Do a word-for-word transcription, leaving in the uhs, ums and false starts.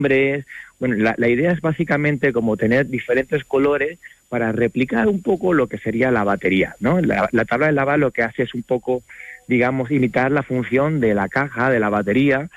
nombres. Bueno, la, la idea es básicamente como tener diferentes colores para replicar un poco lo que sería la batería, ¿no? La, la tabla de lava lo que hace es un poco, digamos, imitar la función de la caja, de la batería,